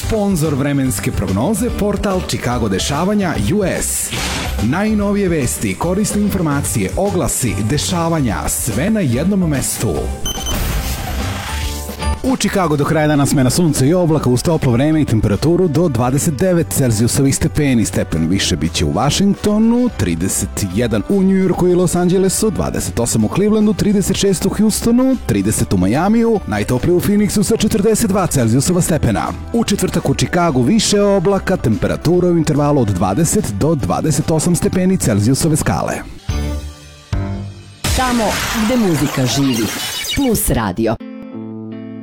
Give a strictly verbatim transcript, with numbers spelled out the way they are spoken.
Sponzor vremenske prognoze, portal Chicago dešavanja U S. Najnovije vesti, korisne informacije, oglasi, dešavanja, sve na jednom mestu. U Chicagu do kraja dana smena sunca i oblaka uz toplo vreme i temperaturu do dvadeset devet celzijusovih stepeni. Stepen više biće u Washingtonu, trideset jedan u New Yorku i Los Angelesu, dvadeset osam u Clevelandu, trideset šest u Houstonu, trideset u Majamiju, najtoplije u Phoenixu sa četrdeset dva celzijusova stepena. U četvrtak u Chicagu više oblaka, temperatura u intervalu od dvadeset do dvadeset osam stepeni celzijusove skale. Tamo gde muzika živi. Plus radio.